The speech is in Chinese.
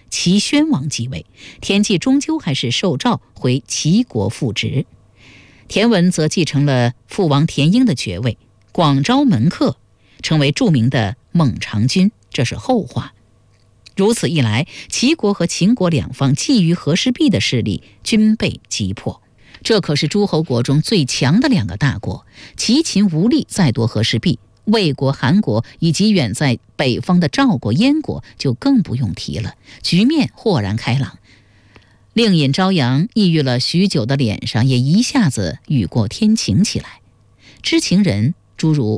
齐宣王继位，田忌终究还是受诏回齐国复职。田文则继承了父王田婴的爵位，广招门客，成为著名的孟尝君，这是后话。如此一来，齐国和秦国两方觊觎和氏璧的势力均被击破。这可是诸侯国中最强的两个大国，齐秦无力再夺和氏璧，魏国、韩国以及远在北方的赵国、燕国就更不用提了，局面豁然开朗。令尹朝阳抑郁了许久的脸上也一下子雨过天晴起来。知情人诸如